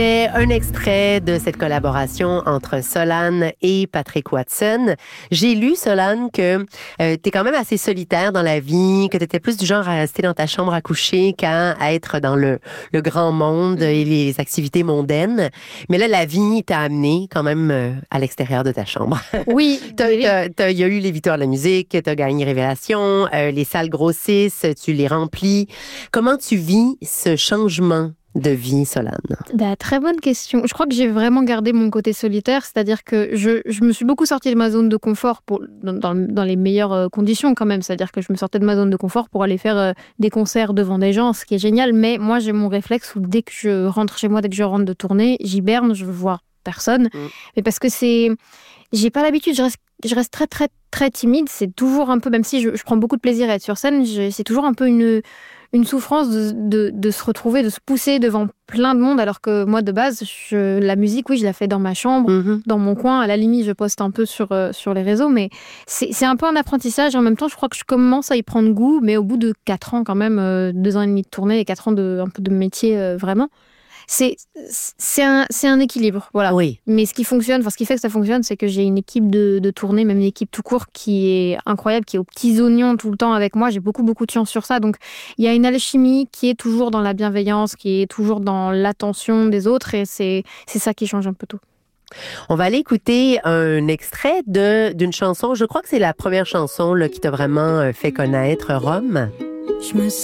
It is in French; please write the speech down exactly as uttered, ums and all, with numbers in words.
C'est un extrait de cette collaboration entre Solane et Patrick Watson. J'ai lu, Solane, que euh, tu es quand même assez solitaire dans la vie, que tu étais plus du genre à rester dans ta chambre à coucher qu'à être dans le, le grand monde et les activités mondaines. Mais là, la vie t'a amené quand même euh, à l'extérieur de ta chambre. Oui. Il y a eu les victoires de la musique, tu as gagné Révélation, euh, les salles grossissent, tu les remplis. Comment tu vis ce changement de vie, Solane? Bah, très bonne question. Je crois que j'ai vraiment gardé mon côté solitaire, c'est-à-dire que je, je me suis beaucoup sortie de ma zone de confort pour, dans, dans, dans les meilleures conditions quand même, c'est-à-dire que je me sortais de ma zone de confort pour aller faire euh, des concerts devant des gens, ce qui est génial, mais moi j'ai mon réflexe où dès que je rentre chez moi, dès que je rentre de tournée, j'hiberne, je veux voir personne, mmh. mais parce que c'est... J'ai pas l'habitude, je reste, je reste très très très timide, c'est toujours un peu, même si je, je prends beaucoup de plaisir à être sur scène, je, c'est toujours un peu une... une souffrance de, de, de se retrouver, de se pousser devant plein de monde, alors que moi, de base, je, la musique, oui, je la fais dans ma chambre, mmh. dans mon coin. À la limite, je poste un peu sur, euh, sur les réseaux, mais c'est, c'est un peu un apprentissage. En même temps, je crois que je commence à y prendre goût, mais au bout de quatre ans quand même, euh, deux ans et demi de tournée et quatre ans de, un peu de métier, euh, vraiment, c'est, c'est, un, c'est un équilibre, voilà. Oui. Mais ce qui fonctionne, enfin, ce qui fait que ça fonctionne, c'est que j'ai une équipe de, de tournée, même une équipe tout court, qui est incroyable, qui est aux petits oignons tout le temps avec moi. J'ai beaucoup, beaucoup de chance sur ça. Donc, il y a une alchimie qui est toujours dans la bienveillance, qui est toujours dans l'attention des autres, et c'est, c'est ça qui change un peu tout. On va aller écouter un extrait de, d'une chanson. Je crois que c'est la première chanson là, qui t'a vraiment fait connaître, Rome. Je me